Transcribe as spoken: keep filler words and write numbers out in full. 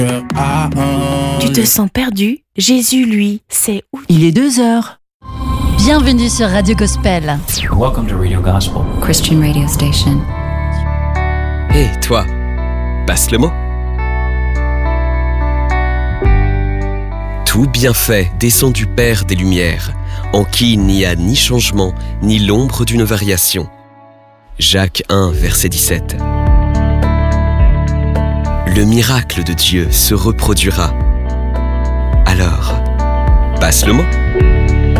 Tu te sens perdu? Jésus, lui, sait où. Il est deux heures. Bienvenue sur Radio Gospel. Welcome to Radio Gospel, Christian radio station. Hé, hey, toi, passe le mot. Tout bienfait descend du Père des Lumières, en qui il n'y a ni changement, ni l'ombre d'une variation. Jacques un, verset dix-sept. Le miracle de Dieu se reproduira. Alors, passe le mot.